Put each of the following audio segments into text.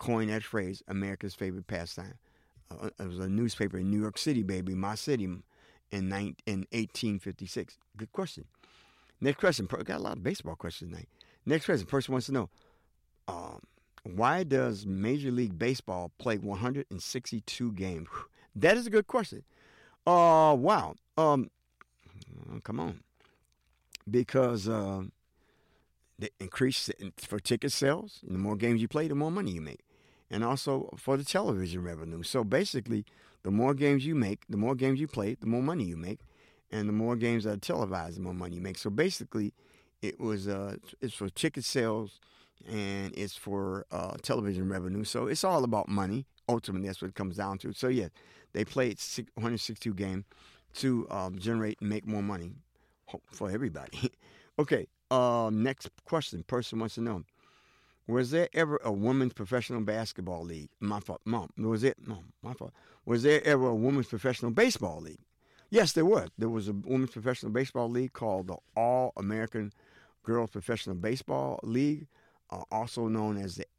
coined that phrase, America's favorite pastime. It was a newspaper in New York City, baby, my city, in 1856. Good question. Next question. Got a lot of baseball questions tonight. Next question. Person wants to know, um, why does Major League Baseball play 162 games? That is a good question. Wow. Come on. Because they increase for ticket sales. The more games you play, the more money you make. And also for the television revenue. So basically, the more games you make, the more games you play, the more money you make. And the more games that are televised, the more money you make. So basically, it's for ticket sales and it's for television revenue. So it's all about money. Ultimately, that's what it comes down to. So yeah, they played 162 games to generate and make more money for everybody. Okay. Next question. Person wants to know: was there ever a women's professional basketball league? My fault, Mom. My fault. Was there ever a women's professional baseball league? Yes, there was. There was a women's professional baseball league called the All American Girls Professional Baseball League, also known as the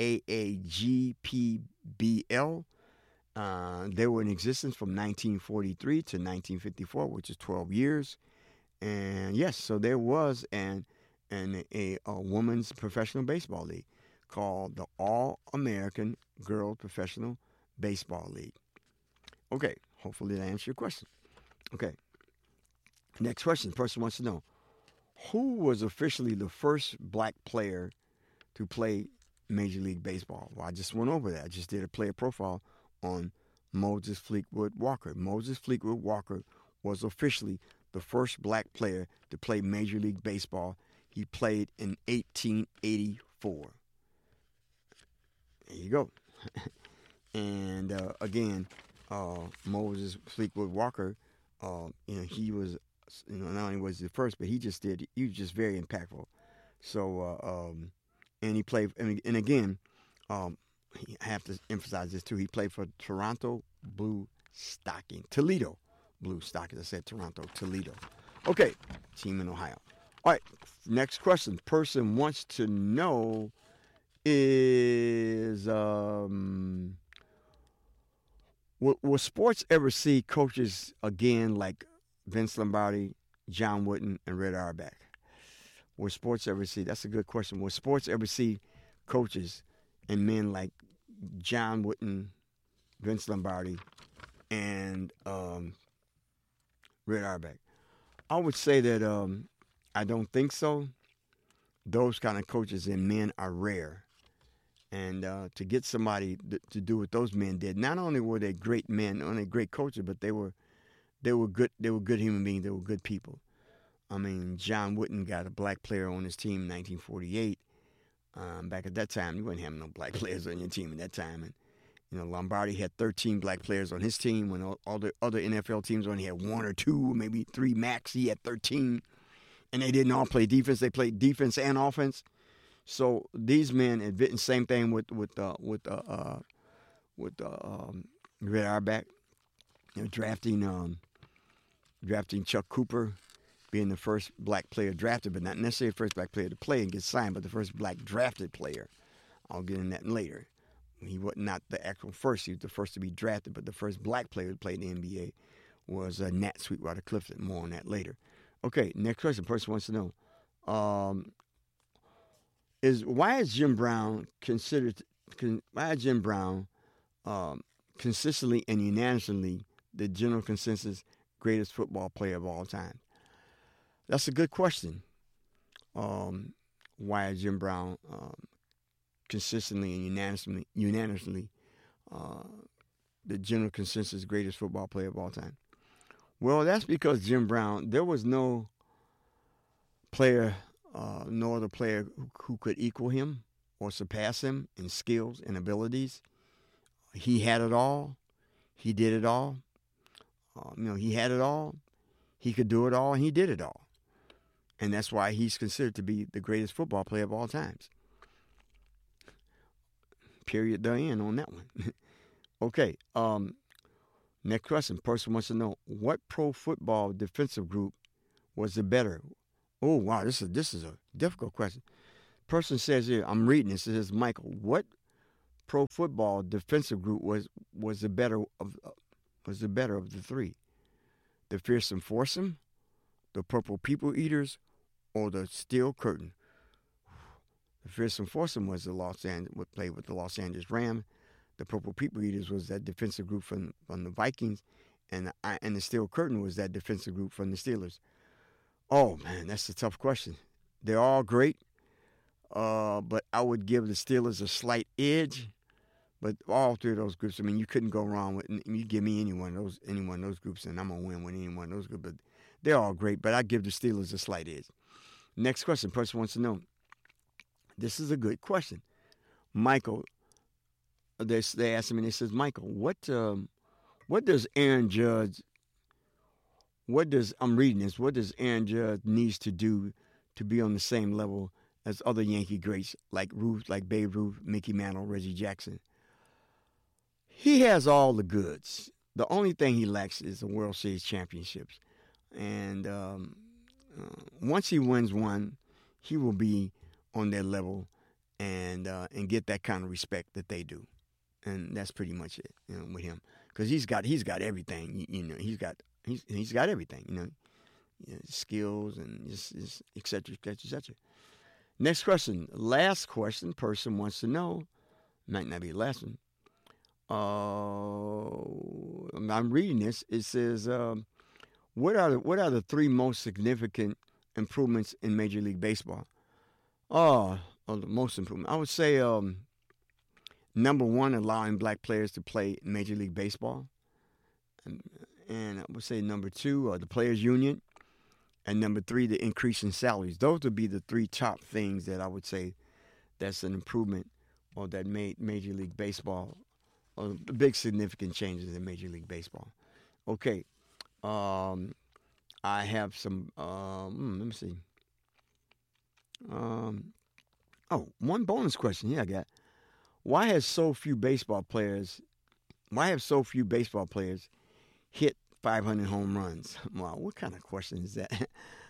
AAGPBL. They were in existence from 1943 to 1954, which is 12 years. And yes, so there was a women's professional baseball league called the All American Girls Professional Baseball League. Okay, hopefully that answers your question. Okay, next question. Person wants to know, who was officially the first black player to play Major League Baseball? Well, I just went over that. I just did a player profile on Moses Fleetwood Walker. Moses Fleetwood Walker was officially the first black player to play Major League Baseball. He played in 1884. There you go. And again, Moses Fleetwood Walker, he was, not only was he the first, but he was just very impactful. So, and he played, and again, I have to emphasize this too. He played for Toledo Blue Stockings. I said Toronto, Toledo. Okay, team in Ohio. All right, next question. Person wants to know is, will sports ever see coaches again like Vince Lombardi, John Wooden, and Red Auerbach? Will sports ever see? That's a good question. Will sports ever see coaches and men like John Wooden, Vince Lombardi, and Red Auerbach? I would say that I don't think so. Those kind of coaches and men are rare. And to get somebody to do what those men did, not only were they great men, not only great coaches, but they were good. They were good human beings. They were good people. I mean, John Wooden got a black player on his team in 1948. Back at that time, you wouldn't have no black players on your team at that time. And Lombardi had 13 black players on his team when all the other NFL teams only had one or two, maybe three max. He had 13, and they didn't all play defense. They played defense and offense. So these men, and same thing with Red Auerbach, drafting Chuck Cooper, being the first black player drafted, but not necessarily the first black player to play and get signed, but the first black drafted player. I'll get into that later. He was not the actual first. He was the first to be drafted, but the first black player to play in the NBA was Nat Sweetwater Clifton. More on that later. Okay, next question. Person wants to know, why is Jim Brown consistently and unanimously the general consensus greatest football player of all time? That's a good question. Why is Jim Brown consistently and unanimously the general consensus greatest football player of all time? Well, that's because Jim Brown, there was no player, no other player who could equal him or surpass him in skills and abilities. He had it all. He did it all. He had it all. He could do it all, and he did it all. And that's why he's considered to be the greatest football player of all times. Period. The end on that one. Okay. Next question. Person wants to know, what pro football defensive group was the better? Oh wow, this is a difficult question. Person says here, I'm reading this. It says, Michael, what Pro Football defensive group was the better of the three? The Fearsome Foursome, the Purple People Eaters, or the Steel Curtain? The Fearsome Foursome was would play with the Los Angeles Rams. The Purple People Eaters was that defensive group from the Vikings, and the Steel Curtain was that defensive group from the Steelers. Oh man, that's a tough question. They're all great, but I would give the Steelers a slight edge. But all three of those groups, I mean, you couldn't go wrong with. You give me any one of those groups, and I'm gonna win with any one of those groups. But they're all great. But I give the Steelers a slight edge. Next question. Person wants to know. This is a good question, Michael. They asked him, and he says, Michael, what does Aaron Judge? I'm reading this. What does Aaron Judge needs to do to be on the same level as other Yankee greats like Babe Ruth, Mickey Mantle, Reggie Jackson? He has all the goods. The only thing he lacks is the World Series championships. And once he wins one, he will be on their level and get that kind of respect that they do. And that's pretty much it, with him, because he's got everything. He's got everything. Skills and just et cetera, et cetera, et cetera. Next question, last question. Person wants to know. Might not be the last one. I'm reading this. It says, what are the three most significant improvements in Major League Baseball? The most improvement. I would say number one, allowing black players to play Major League Baseball. And I would say number two, the Players Union. And number three, the increase in salaries. Those would be the three top things that I would say that's an improvement or that made Major League Baseball, or the big significant changes in Major League Baseball. Okay. I have some, let me see. One bonus question here I got. Why have so few baseball players hit 500 home runs? Wow, what kind of question is that?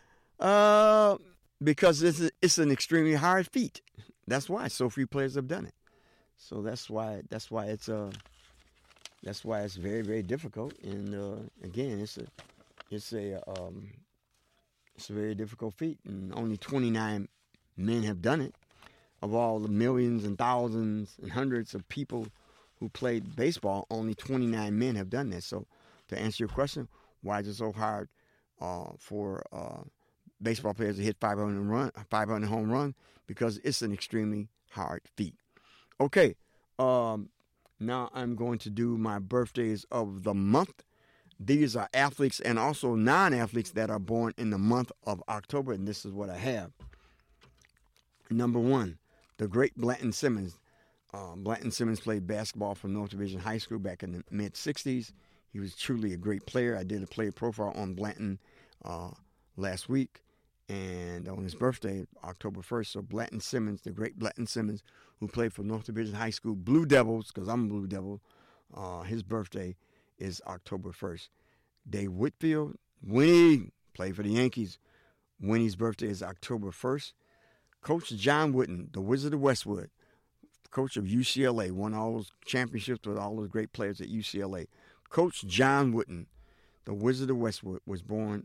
Because it's an extremely hard feat. That's why so few players have done it. So that's why it's very, very difficult. And again, it's a very difficult feat, and only 29 men have done it. Of all the millions and thousands and hundreds of people who played baseball, only 29 men have done this. So to answer your question, why is it so hard for baseball players to hit 500 home run? Because it's an extremely hard feat. Okay, now I'm going to do my birthdays of the month. These are athletes and also non-athletes that are born in the month of October, and this is what I have. Number one, the great Blanton Simmons. Blanton Simmons played basketball for North Division High School back in the mid-'60s. He was truly a great player. I did a player profile on Blanton last week, and on his birthday, October 1st. So Blanton Simmons, the great Blanton Simmons, who played for North Division High School Blue Devils, because I'm a Blue Devil, his birthday is October 1st. Dave Whitfield, Winnie, played for the Yankees. Winnie's birthday is October 1st. Coach John Wooden, the Wizard of Westwood, coach of UCLA, won all those championships with all those great players at UCLA. Coach John Wooden, the Wizard of Westwood, was born.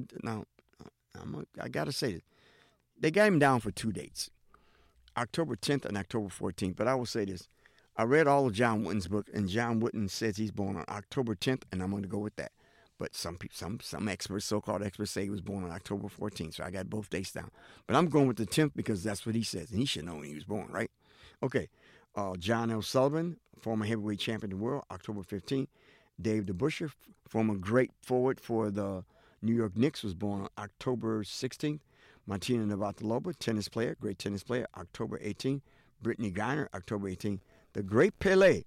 I got to say this. They got him down for 2 dates, October 10th and October 14th. But I will say this. I read all of John Wooden's book, and John Wooden says he's born on October 10th, and I'm going to go with that. But some experts, so-called experts, say he was born on October 14th, so I got both dates down. But I'm going with the 10th because that's what he says, and he should know when he was born, right? Okay. John L. Sullivan, former heavyweight champion of the world, October 15th. Dave DeBusschere, former great forward for the New York Knicks, was born on October 16th. Martina Navratilova, tennis player, great tennis player, October 18th. Brittany Griner, October 18th. The great Pele,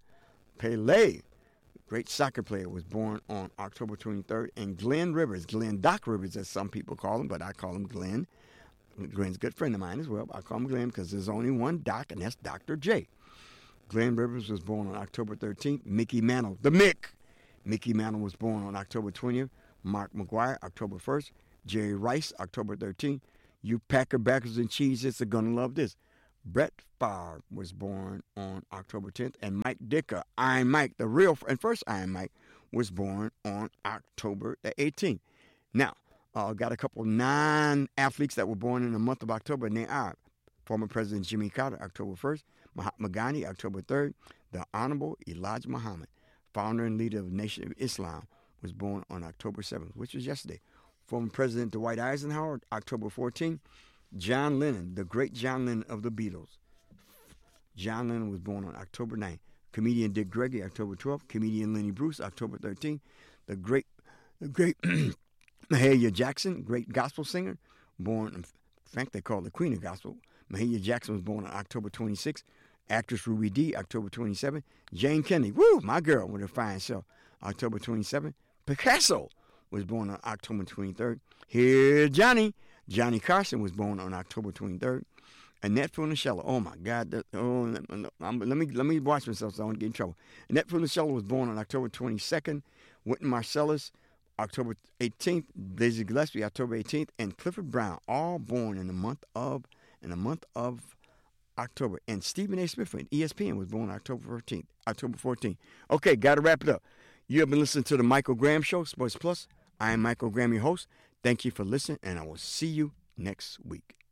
great soccer player, was born on October 23rd. And Glenn Doc Rivers, as some people call him, but I call him Glenn. Glenn's a good friend of mine as well. I call him Glenn because there's only one Doc, and that's Dr. J. Glenn Rivers was born on October 13th. Mickey Mantle, the Mick. Mickey Mantle was born on October 20th. Mark McGuire, October 1st. Jerry Rice, October 13th. You Packer backers and cheeses are going to love this. Brett Favre was born on October 10th, and Mike Dicker, Iron Mike, the real and first Iron Mike, was born on October the 18th. Now, got a couple non-athletes that were born in the month of October, and they are former President Jimmy Carter, October 1st, Mahatma Gandhi, October 3rd, the Honorable Elijah Muhammad, founder and leader of the Nation of Islam, was born on October 7th, which was yesterday. Former President Dwight Eisenhower, October 14th. John Lennon, the great John Lennon of the Beatles. John Lennon was born on October 9th. Comedian Dick Gregory, October 12th. Comedian Lenny Bruce, October 13th. The great Mahalia Jackson, great gospel singer, born, in fact, they call her the Queen of Gospel. Mahalia Jackson was born on October 26th. Actress Ruby Dee, October 27th. Jane Kennedy, woo, my girl with her fine self, October 27th. Picasso was born on October 23rd. Here, Johnny Carson was born on October 23rd. Annette Funicello, oh my God, let me watch myself so I don't get in trouble. Annette Funicello was born on October 22nd. Wynton Marsalis, October 18th. Dizzy Gillespie, October 18th, and Clifford Brown, all born in the month of October. And Stephen A. Smith from ESPN was born October 14th. Okay, got to wrap it up. You have been listening to the Michael Graham Show, Sports Plus. I am Michael Graham, your host. Thank you for listening, and I will see you next week.